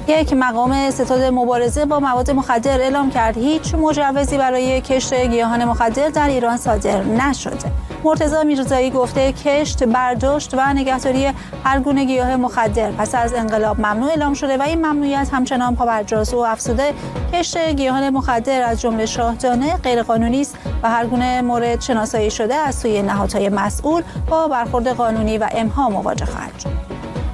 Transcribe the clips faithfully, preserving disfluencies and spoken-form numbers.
یک مقام ستاد مبارزه با مواد مخدر اعلام کرد هیچ مجوزی برای کشت گیاهان مخدر در ایران صادر نشده. مرتضی میرزایی گفته کشت، برداشت و نگهداری هر گونه گیاه مخدر پس از انقلاب ممنوع اعلام شده و این ممنوعیت همچنان پابرجاست و افزوده کشت گیاهان مخدر از جمله شاهدانه غیرقانونی است و هر گونه مورد شناسایی شده از سوی نهادهای مسئول با برخورد قانونی و امها مواجه خواهد شد.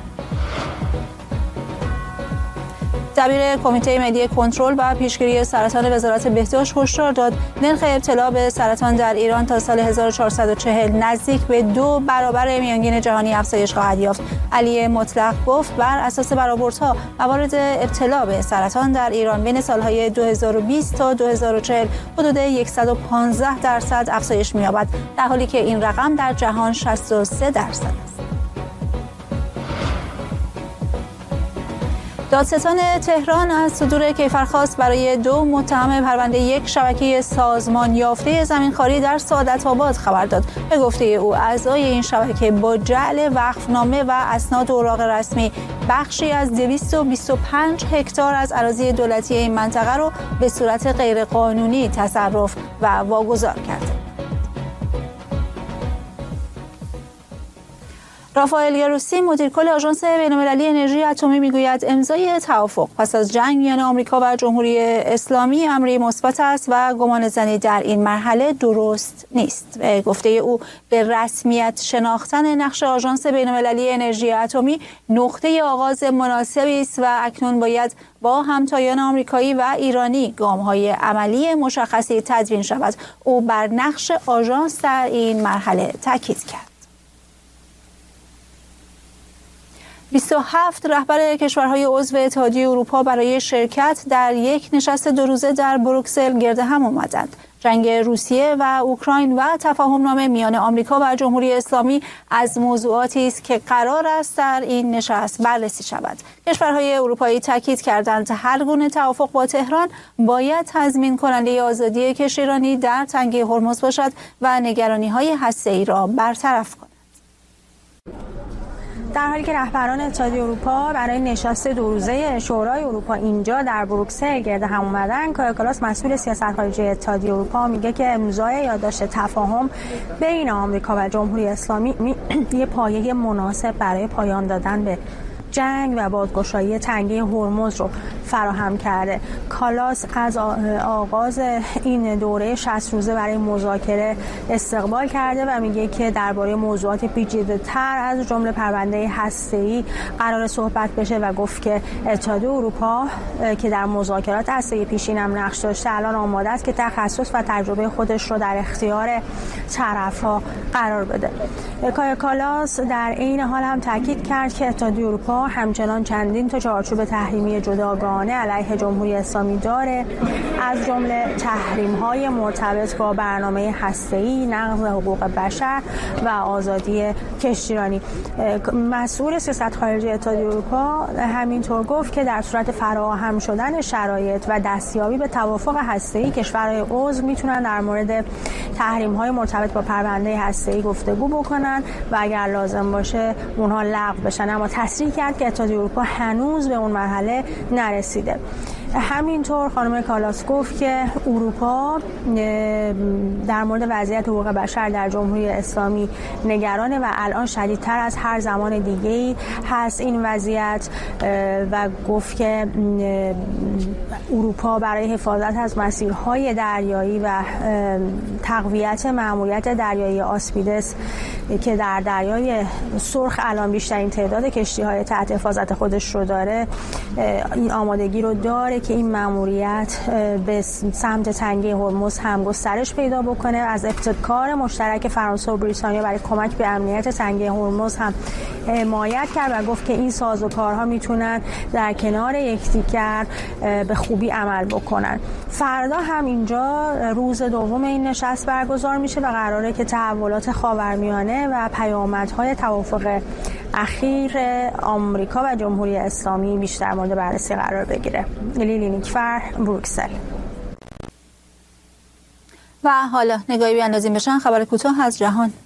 دبیر کمیته ملی کنترل و پیشگیری سرطان وزارت بهداشت هشدار داد نرخ ابتلا به سرطان در ایران تا سال هزار و چهارصد و چهل نزدیک به دو برابر میانگین جهانی افزایش خواهد یافت. علی مطلق گفت بر اساس برآوردها موارد ابتلا به سرطان در ایران بین سالهای دو هزار و بیست تا دو هزار و چهل حدود صد و پانزده درصد افزایش می‌یابد، در حالی که این رقم در جهان شصت و سه درصد است. دادستان تهران از صدور کیفرخواست برای دو متهم پرونده یک شبکه سازمان یافته زمینخواری در سعادت‌آباد خبر داد. به گفته او اعضای این شبکه با جعل وقفنامه و اسناد و اوراق رسمی بخشی از دویست و بیست و پنج هکتار از اراضی دولتی این منطقه را به صورت غیرقانونی تصرف و واگذار کرده. رافائل گروسی مدیر کل آژانس بین‌المللی انرژی اتمی میگوید امضای توافق پس از جنگ میان آمریکا و جمهوری اسلامی امری مثبت است و گمان زنی در این مرحله درست نیست. به گفته او به رسمیت شناختن نقش آژانس بین‌المللی انرژی اتمی نقطه آغاز مناسبی است و اکنون باید با همتایان آمریکایی و ایرانی گام‌های عملی مشخصی تدوین شود. او بر نقش آژانس در این مرحله تاکید کرد. بیست و هفت رهبر کشورهای عضو اتحادیه اروپا برای شرکت در یک نشست دو روزه در بروکسل گرد هم آمدند. جنگ روسیه و اوکراین و تفاهمنامه میان آمریکا و جمهوری اسلامی از موضوعاتی است که قرار است در این نشست بررسی شود. کشورهای اروپایی تاکید کردند هر گونه توافق با تهران باید تضمین کننده آزادی کشتی ایرانی در تنگه هرمز باشد و نگرانی‌های هسته‌ای را برطرف کند. در حالی که رهبران اتحادیه اروپا برای نشست دو روزه شورای اروپا اینجا در بروکسل گرد هم اومدن، کایا کالاس مسئول سیاست خارجی اتحادیه اروپا میگه که امضای یادداشت تفاهم بین آمریکا و جمهوری اسلامی یه پایه مناسب برای پایان دادن به جنگ و بازگشایی تنگه هرمز رو فراهم کرده. کالاس از آغاز این دوره شصت روزه برای مذاکره استقبال کرده و میگه که درباره موضوعات پیچیده‌تر از جمله پرونده هسته‌ای قرار صحبت بشه و گفت که اتحادیه اروپا که در مذاکرات هسته‌ای پیشین هم نقش داشته الان آماده است که تخصص و تجربه خودش رو در اختیار طرف‌ها قرار بده. کایا کالاس در این حال هم تاکید کرد که اتحادیه اروپا همچنان چندین تا چارچوب تحریمی جداگانه علیه جمهوری اسلامی داره، از جمله تحریم‌های مرتبط با برنامه هسته‌ای، نقض حقوق بشر و آزادی کشتیرانی. مسئول سیاست خارجی اتحادیه اروپا همینطور گفت که در صورت فراهم شدن شرایط و دستیابی به توافق هسته‌ای کشورهای عضو میتونن در مورد تحریم‌های مرتبط با پرونده هسته‌ای گفتگو بکنن و اگر لازم باشه اونها لغو بشن، اما تصریح کرد که اتحادیه اروپا هنوز به اون مرحله نرسیده. همینطور خانم کالاس گفت که اروپا در مورد وضعیت حقوق بشر در جمهوری اسلامی نگرانه و الان شدیدتر از هر زمان دیگه‌ای هست این وضعیت و گفت که اروپا برای حفاظت از مسیرهای دریایی و تقویت مأموریت دریایی آسپیدس که در دریای سرخ الان بیشترین تعداد کشتی‌های تحت حفاظت خودش رو داره، این آمادگی رو داره که این مأموریت به سمت تنگه هرمز هم گسترش پیدا بکنه. از ابتکار مشترک فرانسه و بریتانیا برای کمک به امنیت تنگه هرمز هم حمایت کرد و گفت که این سازوکارها میتونن در کنار یکدیگر به خوبی عمل بکنن. فردا هم اینجا روز دوم این نشست برگزار میشه و قراره که تحولات خاورمیانه و پیامدهای توافق اخیر آمریکا و جمهوری اسلامی بیشتر مورد بررسی قرار بگیره. لیلی نیکفر، بروکسل. و حالا نگاهی بیاندازیم به چند خبر کوتاه از جهان.